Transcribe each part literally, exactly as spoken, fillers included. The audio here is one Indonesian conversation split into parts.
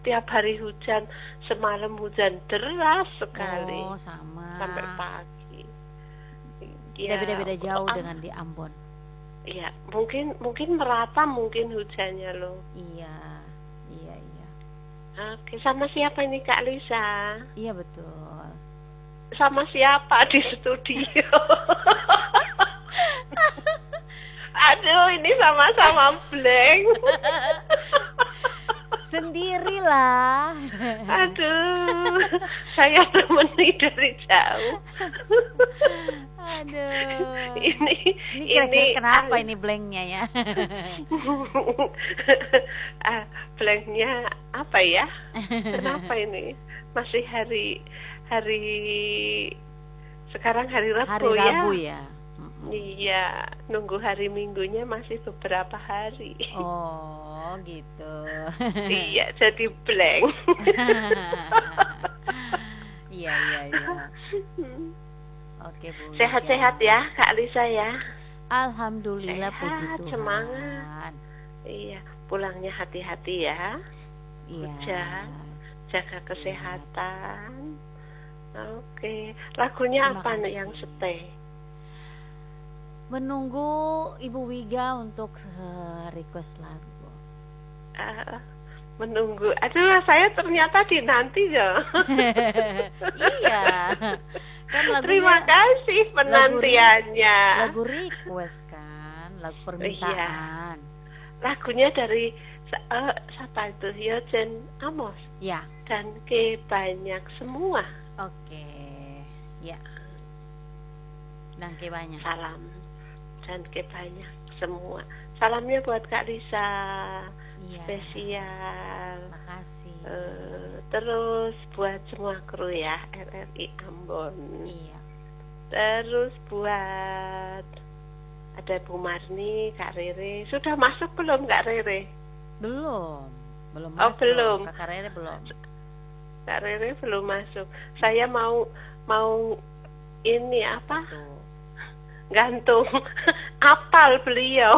tiap hari hujan, semalam hujan deras sekali. Oh, sama. Sampai pagi. Ya, beda-beda jauh ah, dengan di Ambon. Iya, mungkin mungkin merata mungkin hujannya loh. Iya, iya, iya. Oke, sama siapa ini Kak Lisa? Iya, betul. Sama siapa di studio? Aduh, ini sama-sama blank. Sendirilah. Aduh, saya temani dari jauh. Aduh. Ini Ini kira-kira ini kenapa ah, ini blanknya ya? ah, blanknya apa ya? Kenapa ini? Masih hari hari sekarang hari Rabu, Hari ya? Rabu ya. Mm-mm. Iya, nunggu hari Minggunya masih beberapa hari. Oh, gitu. Iya, jadi blank. Iya, iya, iya. Oke, Bu. Sehat-sehat ya, Kak Lisa ya. Alhamdulillah, puji Sehat, Tuhan. semangat. Iya, pulangnya hati-hati ya. Iya. Hujan, jaga Siap. kesehatan. Oke, lagunya Terima apa nih kasih. yang stay? Menunggu Ibu Wiga untuk eh, request lagu. Ah, menunggu. Aduh, saya ternyata dinanti ya. Iya. Kan lagunya Terima kasih penantiannya. lagu request kan, lagu permintaan. Lagunya dari uh, siapa itu? Yojen Amos Ya, dan ke banyak semua. oke. Ya. Dan ke banyak. Salam dan ke banyak semua. Salamnya buat Kak Lisa. Iya. Spesial. Makasih. Eh, terus buat semua kru ya R R I Ambon. Iya. Terus buat ada Bu Marni, Kak Rere. Sudah masuk belum Kak Rere? Belum. Belum Oh, masuk. belum. Kakak Rere belum. Kak Rere belum masuk. Saya mau mau ini apa? Tuh. Gantung apal beliau.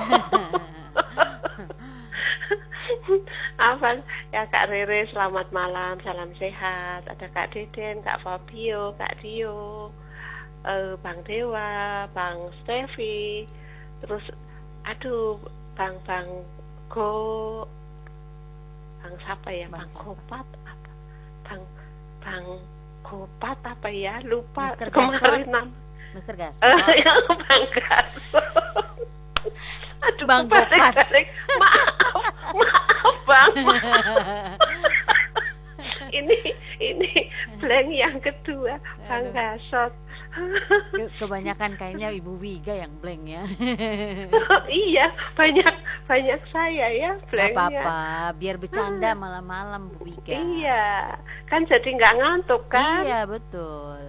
Apa ya Kak Rere, selamat malam, salam sehat. Ada Kak Deden, Kak Fabio, Kak Dio, eh, Bang Dewa, Bang Stevi, terus aduh Bang Bang Go, Bang siapa ya, Bang Bang siapa? Kopat apa, Bang Bang Kopat apa ya, lupa Mister kemarin nam. Mister Gas. Eh, yang Bang Gaso. Aduh, Bang balik-balik. Maaf, maaf Bang. ini ini blank yang kedua, Bang Aduh. Gasot. Ke- kebanyakan kayaknya Ibu Wiga yang blank ya. Iya, banyak banyak saya ya Gak blanknya. apa-apa, biar bercanda malam-malam Bu Wiga. Iya, kan jadi nggak ngantuk kan? Iya, betul.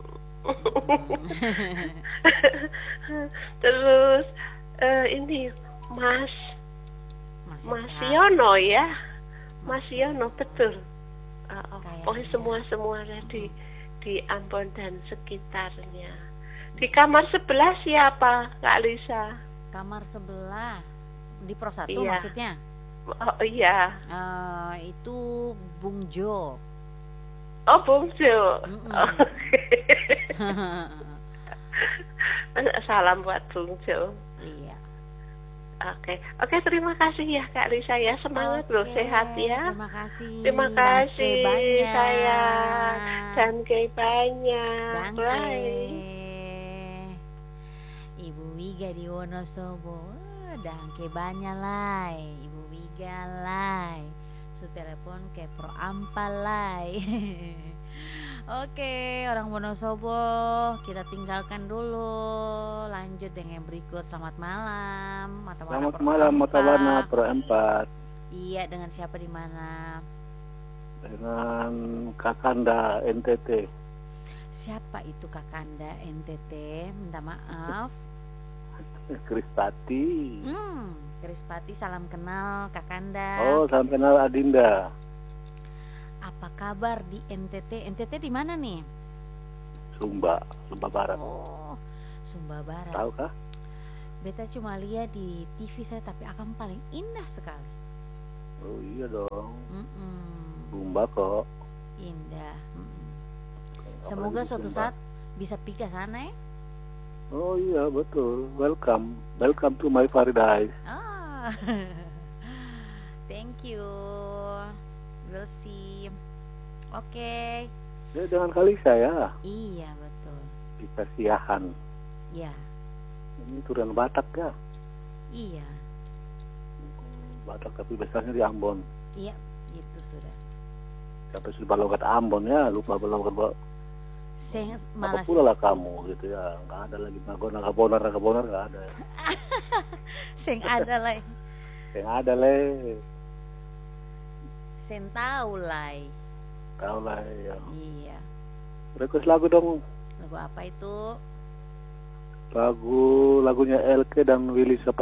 Terus eh, ini Mas Mas Mas Yono. Yono ya, Mas Mas Yono Yono. betul. Uh, oh, Kayaknya. pokoknya semua semuanya di di Ambon dan sekitarnya. Di kamar sebelah siapa Kak Lisa? Kamar sebelah di Pro satu Iya. maksudnya. Oh iya. Eh, itu Bung Jo. Oh Bung Jo. Mm-mm. Oke. Salam buat Bung Jo. Iya. Oke, oke terima kasih ya Kak Lisa ya, semangat loh, Oke, sehat ya. Terima kasih. Terima kasih Dangke banyak. sayang, dan ke banyak. Dangke. Bye. Ibu Wiga di Wonosobo. Dangke banyak lai. Ibu Wiga lai. Su telepon ke Pro Ampal lai. Oke, orang Wonosobo, kita tinggalkan dulu. Lanjut dengan berikut. Selamat malam. Mata Warna Selamat Pro malam, Ampak. Matawana Pro empat. Iya, dengan siapa di mana? Dengan Kakanda N T T. Siapa itu Kakanda N T T? Minta maaf. Kristati. Hmm, Krispati, salam kenal Kakanda. Oh, salam kenal Adinda. Apa kabar di N T T? N T T di mana nih? Sumba, Sumba Barat. Oh, Sumba Barat. Tahu kah? Beta cuma lihat di T V saya, tapi akan paling indah sekali. Oh iya dong. Mm-mm. Sumba kok. Indah. Mm-mm. Apalagi Semoga di suatu Sumba. saat bisa pergi ke sana ya. Oh iya betul. Welcome. Welcome to my paradise. Ah. Thank you. We'll see. Oke. Ya dengan Kalisa ya. Iya betul. Di Kasiahan. Ya. Ini turunan Batak ya. Iya. Batak tapi besarnya di Ambon. Iya. Gitu sudah. Sampai sudah logat Ambon ya. Lupa logat Seng apa malas. pula lah kamu gitu ya. Nggak ada lagi Nagona, Nagabonar, Nagabonar nggak ada. Seng ada lah. Yang ada le. Seng tahu lah. Tahu lah ya. Iya. Request lagu dong. Lagu apa itu? Lagu lagunya Elke dan Willy